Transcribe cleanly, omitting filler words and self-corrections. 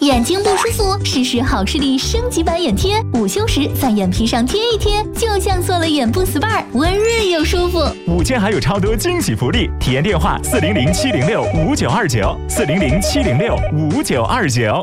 眼睛不舒服，试试好视力升级版眼贴，午休时在眼皮上贴一贴，就像做了眼部 SPA， 温润又舒服。 5天还有超多惊喜福利，体验电话400-706-5929，400-706-5929。